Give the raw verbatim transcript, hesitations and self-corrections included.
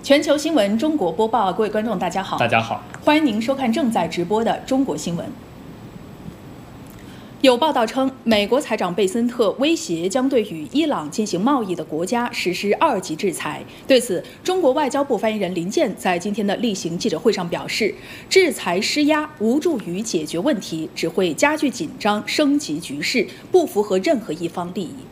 全球新闻中国播报，各位观众，大家好， 大家好， 欢迎您收看正在直播的中国新闻。有报道称，美国财长贝森特威胁将对与伊朗进行贸易的国家实施二级制裁。对此，中国外交部发言人林健在今天的例行记者会上表示，制裁施压无助于解决问题，只会加剧紧张，升级局势，不符合任何一方利益。